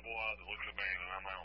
boy out that looks at me and I'm